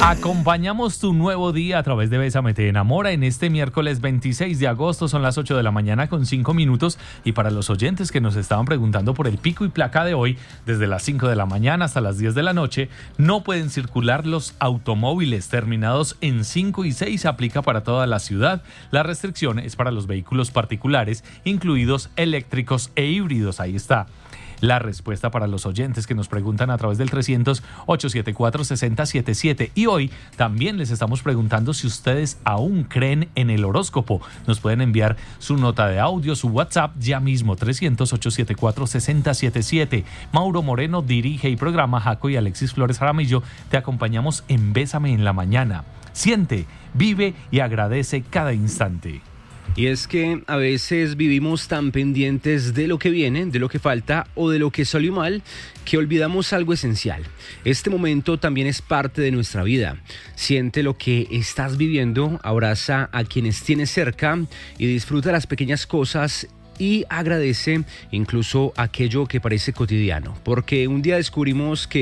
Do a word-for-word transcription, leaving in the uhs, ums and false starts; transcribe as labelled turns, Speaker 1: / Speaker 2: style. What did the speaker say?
Speaker 1: Acompañamos tu nuevo día a través de Bésame Te Enamora en este miércoles veintiséis de agosto, son las ocho de la mañana con cinco minutos, y para los oyentes que nos estaban preguntando por el pico y placa de hoy, desde las cinco de la mañana hasta las diez de la noche, no pueden circular los automóviles terminados en cinco y seis, aplica para toda la ciudad. La restricción es para los vehículos particulares, incluidos eléctricos e híbridos. Ahí está la respuesta para los oyentes que nos preguntan a través del trescientos, ochocientos setenta y cuatro, sesenta setenta y siete. Y hoy también les estamos preguntando si ustedes aún creen en el horóscopo. Nos pueden enviar su nota de audio, su WhatsApp ya mismo, trescientos, ochocientos setenta y cuatro, sesenta setenta y siete. Mauro Moreno dirige y programa, Jaco y Alexis Flores Jaramillo te acompañamos en Bésame en la Mañana. Siente, vive y agradece cada instante.
Speaker 2: Y es que a veces vivimos tan pendientes de lo que viene, de lo que falta o de lo que salió mal, que olvidamos algo esencial. Este momento también es parte de nuestra vida. Siente lo que estás viviendo, abraza a quienes tienes cerca y disfruta las pequeñas cosas y agradece incluso aquello que parece cotidiano. Porque un día descubrimos que